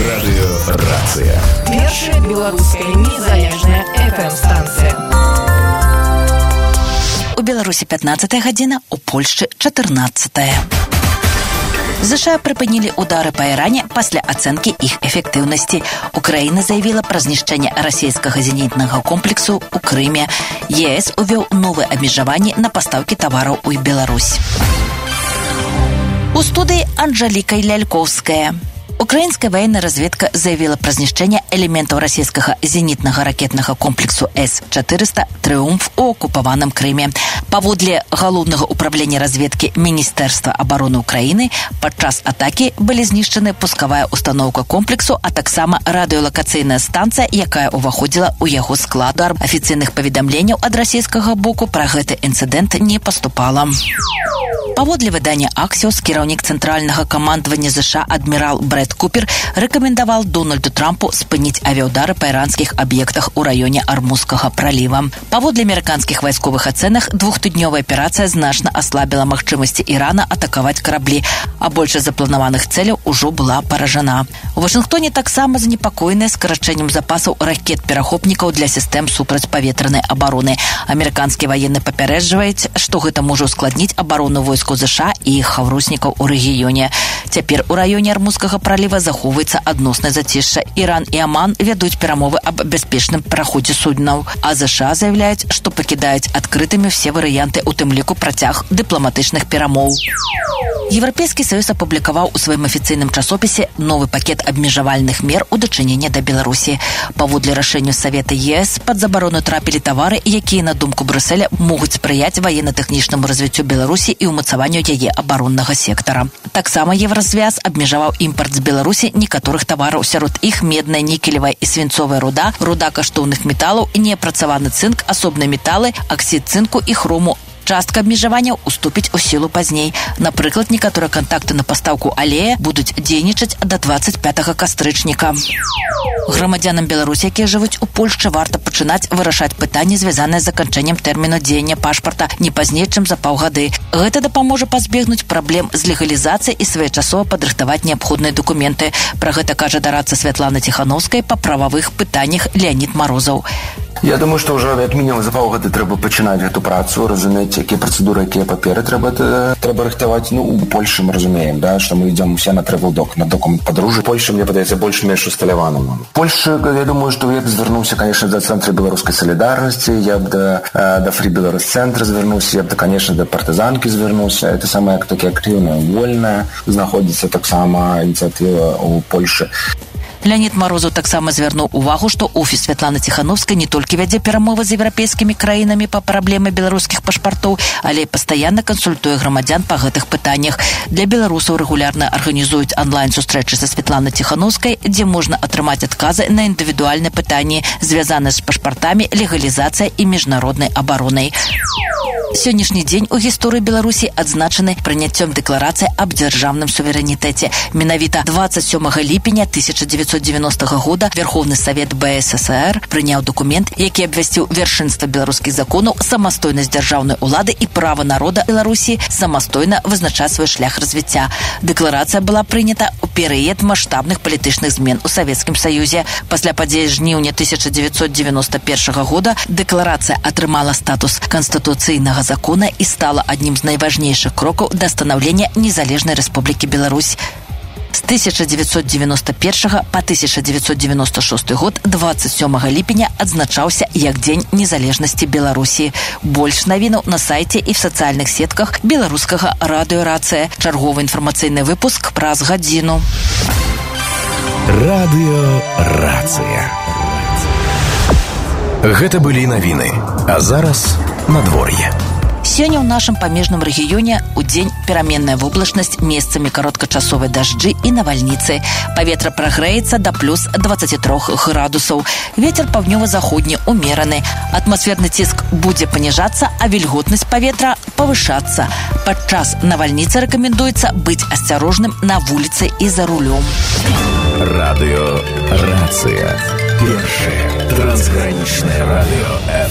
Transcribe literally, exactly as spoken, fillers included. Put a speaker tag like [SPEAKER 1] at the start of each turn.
[SPEAKER 1] Радыёрацыя.
[SPEAKER 2] Першая беларуская незалежная эф эм-станцыя.
[SPEAKER 3] У Беларусі пятнадцатая гадзіна, у Польшчы чатырнаццатая. ЗША прыпынілі ўдары па Іране пасля ацэнкі іх эфектыўнасці. Украіна заявіла пра знішчэнне расійскага зенітнага комплексу ў Крыме. ЕС увёў новыя абмежаванні на пастаўкі тавараў у Беларусь. У студыі Анжаліка Лялькоўская. Украінская военная разведка заявила пра знішчэнне элементаў расійскага зенітнага ракетнага комплексу эс чатырыста «Трыумф» у акупаваным Крыме. Паводле галоўнага управлення разведкі Міністэрства абароны Украіны, падчас атакі былі знішчаны пускавая установка комплексу, а таксама радыёлакацыйная станцыя, якая ўваходзіла ў яго складу. Афіцыйных паведамленняў ад расійскага боку пра гэты інцыдэнт не паступала. Паводле выдання «Аксіос», кіраўнік цэнтральнага камандавання ЗША адмірал Брэд Купер рэкамендаваў Дональду Трампу спыніць авіаудары па іранскіх аб'ектах у раёне Армузскага праліва. Паводле амерыканскіх вайсковых ацэнак, двухтыднёвая аперацыя значна аслабіла магчымасці Ірана атакаваць караблі, а большасць запланаваных цэляў ужо была паражана. У Вашынгтоне таксама занепакоеныя скарачэннем запасаў ракет-перахопнікаў для сістэм супрацьпаветранай абароны. Амерыканскі ваенны папярэджваюць, што гэта можа ускладніць абарону войскаў ЗША і іх хаўруснікаў у рэгіёне. Цяпер у раёне Армузскага праліва захоўваецца адноснае зацішша. Іран і Аман вядуць перамовы аб бяспечным праходзе суднаў, а ЗША заяўляюць, што пакідаюць адкрытымі все варыянты, у тым ліку працяг дыпламатычных перамоў. Еўрапейскі саюз апублікаваў у сваім афіцыйным часопісе новы пакет абмежавальных мер у дачыненні да Беларусі. Паводле рашэння Савета ЕС пад забарону трапілі тавары, якія, на думку Брюсселя, могуць спрыяць ваенна-тэхнічнаму развіццю Беларусі і ўмацаванню яе абароннага сектара. Таксама Еўразвяз абмежаваў імпарт з Беларусі некаторых тавараў, сярод іх медная, нікелевая і свінцовая руда, руда каштоўных металаў, неапрацаваны цынк, асобныя металы, аксід цынку і хрому. Частка абмежаванняў уступіць у сілу пазней. Напрыклад, некаторыя кантакты на пастаўку алея будуць дзейнічаць да дваццаць пятага кастрычніка. Грамадзянам Беларусі, якія жывуць у Польшчы, варта пачынаць вырашаць пытанні, звязаныя з заканчэннем тэрміну дзеяння пашпарта не пазней, чым за паўгады. Гэта дапаможа пазбегнуць праблем з легалізацыяй і своечасова падрыхтаваць неабходныя дакументы. Пра гэта кажа дарадца Святлана Ціхановская па прававых пытаннях Леонид Морозов.
[SPEAKER 4] Я думаю, што ўжо як мінімум за паўгады трэба пачынаць гэту працу, разумець, якія працэдуры, якія паперы трэба трэба рыхтаваць. Ну, у Польшы мы разумеем, да, што мы ідзем усе на трэвел-док, на документ падарожжа. Польша, мне падаецца, больш-менш усталяваным. Польша, я думаю, што я б звярнуўся, конечно, да цэнтра беларускай салідарнасці, я б да, да Фрі Беларус цэнтра звярнуўся, я б, да, конечно, да партызанкі звярнуўся. Это самая такі актыўная, вольная, знаходзіцца таксама ініцыятыва ў Польшы.
[SPEAKER 3] Леонид Морозов таксама звярнуў увагу, што офіс Святланы Ціхановскай не толькі вядзе перамовы з еўрапейскімі краінамі па праблеме беларускіх пашпартоў, але і пастаянна кансультуе грамадзян па гэтых пытаннях. Для беларусаў рэгулярна арганізуюць онлайн-сустрэчы са Святланай Ціхановскай, дзе можна атрымаць адказы на індывідуальныя пытанні, звязаныя з пашпартамі, легалізацыя і міжнароднай абаронай. Сённяшні дзень у гісторыі Беларусі адзначаны прыняццём дэкларацыі аб дзяржаўным суверэнітэце. Менавіта дваццаць сёмага ліпеня тысяча дзевяцьсот дзевяностага года Верховны Савет БССР прыняў дакумент, які абвясціў вяршынства беларускіх законаў, самастойнасць дзяржаўнай улады і права народа Беларусі самастойна вызначаць свой шлях развіцця. Дэкларацыя была прынята ў перыяд маштабных палітычных змен у Савецкім Саюзе. Пасля падзей жніўня тысяча дзевяцьсот девяносто першага года дэкларацыя атрымала статус канстытуцыйнага закона і стала аднім з найважнейшых крокаў да станаўлення незалежнай Рэспублікі Беларусь. З тысяча дзевяцьсот девяносто першага па тысяча дзевяцьсот девяносто шосты год дваццаць сёмага ліпеня адзначаўся як Дзень незалежнасці Беларусі. Больш навінаў на сайце і в сацыяльных сетках беларускага радыёрацыя. Чарговы інфармацыйны выпуск праз гадзіну.
[SPEAKER 1] Радыёрацыя. Гэта былі навіны, а зараз надвор'е.
[SPEAKER 3] Сёння ў нашым памежным рэгіёне ў дзень пераменная воблачнасць, месцамі кароткачасовыя дажджы і навальніцы. Паветра прагрэецца да плюс дваццаць тры градусаў. Вецер паўднёва-заходні умераны. Атмасферны ціск будзе паніжацца, а вільготнасць паветра павышацца. Падчас навальніцы рэкамендуецца быць асцярожным на вуліцы і за рулём.
[SPEAKER 1] Радыёрацыя. Першае трансгранічнае радыё эф